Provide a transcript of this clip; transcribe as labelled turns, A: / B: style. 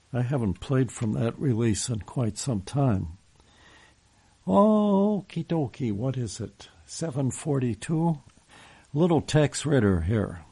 A: I haven't played from that release in quite some time. Okie dokie, what is it? 7:42? Little Tex Ritter here.